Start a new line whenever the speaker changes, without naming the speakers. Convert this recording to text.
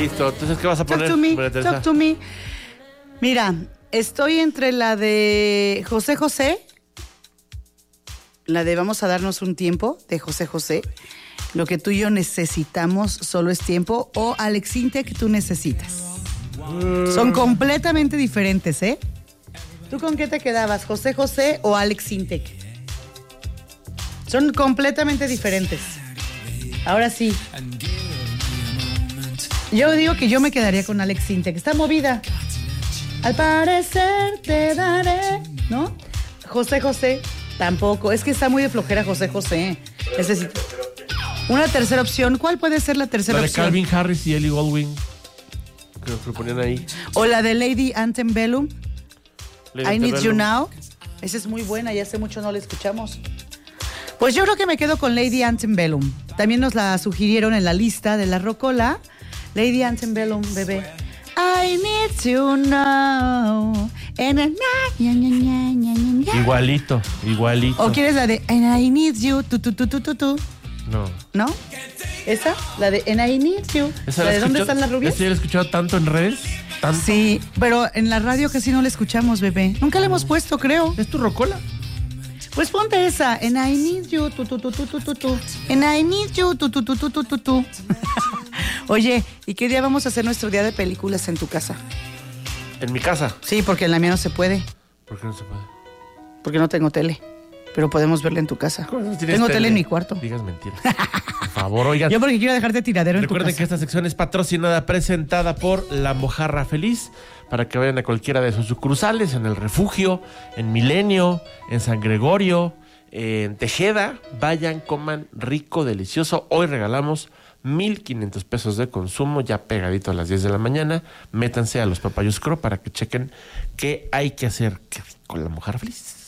Listo. Entonces, ¿qué vas a poner?
Talk to me. Mira, estoy entre la de José José, la de Vamos a darnos un tiempo, de José José. Lo que tú y yo necesitamos solo es tiempo, o Alex Intec, tú necesitas. Son completamente diferentes, ¿eh? ¿Tú con qué te quedabas, José José o Alex Intec? Son completamente diferentes. Ahora sí. Yo digo que yo me quedaría con Alex Intec. Está movida. Al parecer te daré, ¿no? José José, tampoco. Es que está muy de flojera José José. Necesito una tercera opción. ¿Cuál puede ser la tercera opción?
La de Calvin Harris y Ellie Goulding. Que lo ponían ahí.
O la de Lady Antebellum.
Lady
I Need You
Antebellum.
Now. Esa es muy buena, ya hace mucho no la escuchamos. Pues yo creo que me quedo con Lady Antebellum. También nos la sugirieron en la lista de la Rocola. Lady Antebellum, bebé. I need to know.
Igualito.
¿O quieres la de And I need you? Tu?
No.
¿No? ¿Esa? La de And I need you.
¿Esa
¿La de
la
dónde
escuchó-
están las rubias?
¿Esa ya la he escuchado tanto en redes? ¿Tanto?
Sí, pero en la radio casi no la escuchamos, bebé. Nunca la hemos puesto, creo.
¿Es tu rocola?
Pues ponte esa. And I need you. Tu. And I need you. Tu. Oye, ¿y qué día vamos a hacer nuestro día de películas en tu casa?
¿En mi casa?
Sí, porque en la mía no se puede.
¿Por qué no se puede?
Porque no tengo tele. Pero podemos verla en tu casa.
¿Cómo no tienes
Tengo tele en mi cuarto.
Digas mentiras. Por favor, oigan.
Yo porque quiero dejarte tiradero en tu
Recuerden
casa.
que esta sección es patrocinada, presentada por La Mojarra Feliz, para que vayan a cualquiera de sus sucursales, en El Refugio, en Milenio, en San Gregorio, en Tejeda. Vayan, coman rico, delicioso. Hoy regalamos 1,500 pesos de consumo, ya pegadito a las 10 de la mañana. Métanse a los Papayos Cro para que chequen qué hay que hacer con La Mojarra Feliz.